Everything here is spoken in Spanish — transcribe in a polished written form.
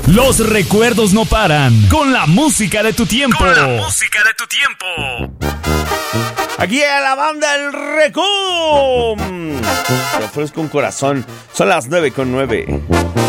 Los recuerdos no paran. Con la música de tu tiempo. Con la música de tu tiempo. Aquí a la banda El Recum. Te ofrezco un corazón. Son las 9:09.